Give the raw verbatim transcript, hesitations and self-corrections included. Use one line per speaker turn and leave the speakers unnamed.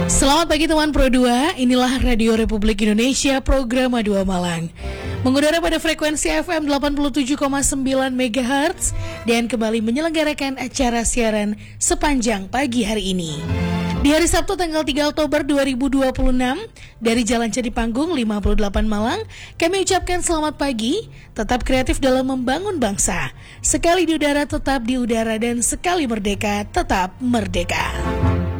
Selamat pagi teman Pro dua, inilah Radio Republik Indonesia program A dua Malang. Mengudara pada frekuensi F M delapan puluh tujuh koma sembilan megahertz dan kembali menyelenggarakan acara siaran sepanjang pagi hari ini. Di hari Sabtu tanggal tiga Oktober dua ribu dua puluh enam, dari Jalan Candi Panggung lima puluh delapan Malang, kami ucapkan selamat pagi, tetap kreatif dalam membangun bangsa. Sekali di udara tetap di udara dan sekali merdeka tetap merdeka.